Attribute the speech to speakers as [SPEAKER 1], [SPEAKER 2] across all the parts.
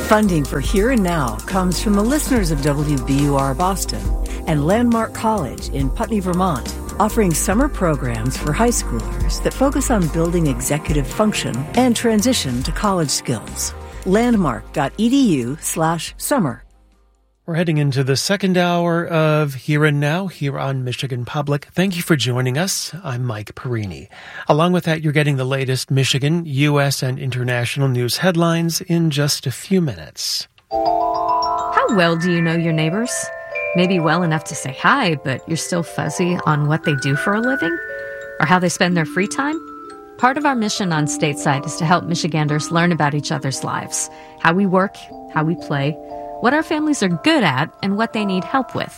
[SPEAKER 1] Funding for Here and Now comes from the listeners of WBUR Boston and Landmark College in Putney, Vermont, offering summer programs for high schoolers that focus on building executive function and transition to college skills. Landmark.edu/summer.
[SPEAKER 2] We're heading into the second hour of Here and Now here on Michigan Public. Thank you for joining us. I'm Mike Perini. Along with that, you're getting the latest Michigan, U.S., and international news headlines in just a few minutes.
[SPEAKER 3] How well do you know your neighbors? Maybe well enough to say hi, but you're still fuzzy on what they do for a living or how they spend their free time? Part of our mission on Stateside is to help Michiganders learn about each other's lives, how we work, how we play, what our families are good at, and what they need help with.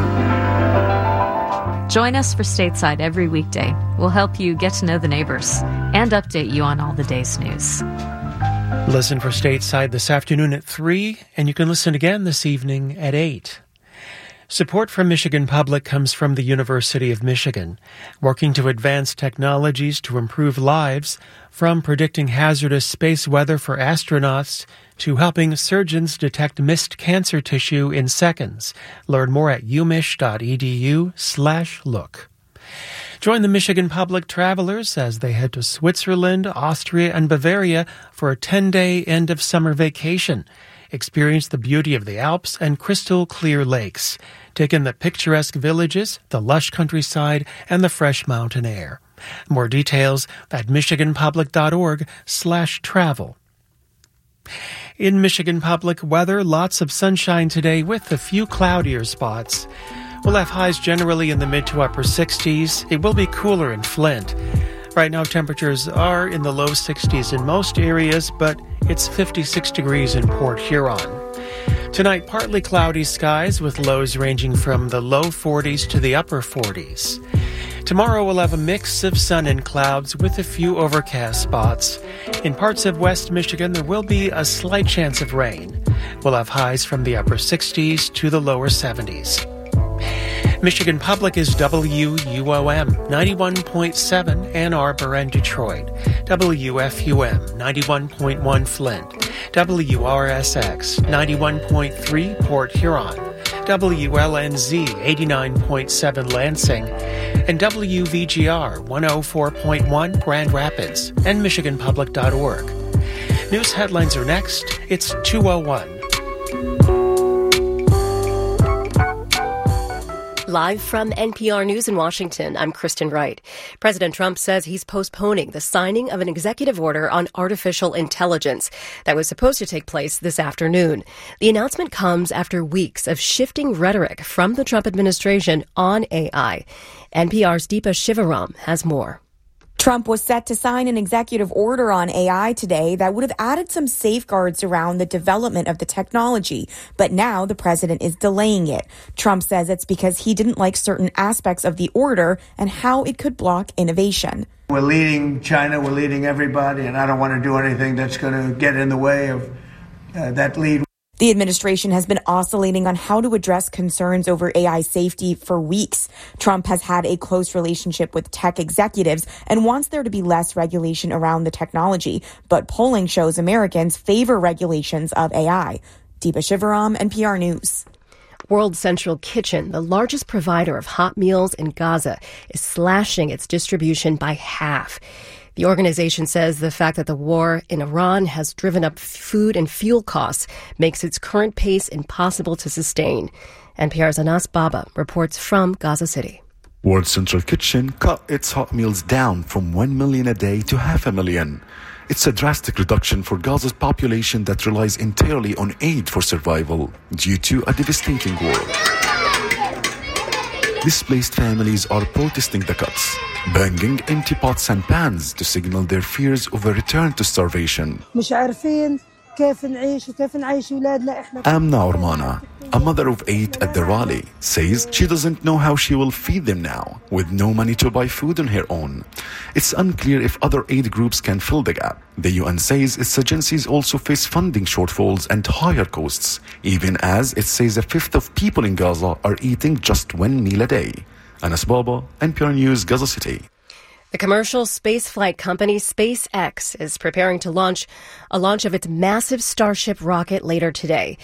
[SPEAKER 3] Join us for Stateside every weekday. We'll help you get to know the neighbors and update you on all the day's news.
[SPEAKER 2] Listen for Stateside this afternoon at 3, and you can listen again this evening at 8. Support from Michigan Public comes from the University of Michigan, working to advance technologies to improve lives, from predicting hazardous space weather for astronauts to helping surgeons detect missed cancer tissue in seconds. Learn more at umich.edu/look. Join the Michigan Public travelers as they head to Switzerland, Austria, and Bavaria for a 10-day end-of-summer vacation. Experience the beauty of the Alps and crystal clear lakes. Take in the picturesque villages, the lush countryside, and the fresh mountain air. More details at michiganpublic.org/travel. In Michigan Public weather, lots of sunshine today with a few cloudier spots. We'll have highs generally in the mid to upper 60s. It will be cooler in Flint. Right now, temperatures are in the low 60s in most areas, but it's 56 degrees in Port Huron. Tonight, partly cloudy skies with lows ranging from the low 40s to the upper 40s. Tomorrow, we'll have a mix of sun and clouds with a few overcast spots. In parts of West Michigan, there will be a slight chance of rain. We'll have highs from the upper 60s to the lower 70s. Michigan Public is WUOM 91.7 Ann Arbor and Detroit, WFUM 91.1 Flint, WRSX 91.3 Port Huron, WLNZ 89.7 Lansing, and WVGR 104.1 Grand Rapids, and MichiganPublic.org. News headlines are next. It's 2:01.
[SPEAKER 4] Live from NPR News in Washington, I'm Kristen Wright. President Trump says he's postponing the signing of an executive order on artificial intelligence that was supposed to take place this afternoon. The announcement comes after weeks of shifting rhetoric from the Trump administration on AI. NPR's Deepa Shivaram has more.
[SPEAKER 5] Trump was set to sign an executive order on AI today that would have added some safeguards around the development of the technology. But now the president is delaying it. Trump says it's because he didn't like certain aspects of the order and how it could block innovation.
[SPEAKER 6] We're leading China, we're leading everybody, and I don't want to do anything that's going to get in the way of that lead.
[SPEAKER 5] The administration has been oscillating on how to address concerns over AI safety for weeks. Trump has had a close relationship with tech executives and wants there to be less regulation around the technology. But polling shows Americans favor regulations of AI. Deepa Shivaram, NPR News.
[SPEAKER 4] World Central Kitchen, the largest provider of hot meals in Gaza, is slashing its distribution by half. The organization says the fact that the war in Iran has driven up food and fuel costs makes its current pace impossible to sustain. NPR's Anas Baba reports from Gaza City.
[SPEAKER 7] World Central Kitchen cut its hot meals down from 1 million a day to 500,000. It's a drastic reduction for Gaza's population that relies entirely on aid for survival due to a devastating war. Displaced families are protesting the cuts, banging empty pots and pans to signal their fears of a return to starvation. Amna Ormana, a mother of 8 at the rally, says she doesn't know how she will feed them now, with no money to buy food on her own. It's unclear if other aid groups can fill the gap. The UN says its agencies also face funding shortfalls and higher costs, even as it says a fifth of people in Gaza are eating just 1 meal a day. Anas Baba, NPR News, Gaza City.
[SPEAKER 4] The commercial spaceflight company SpaceX is preparing to launch of its massive Starship rocket later today.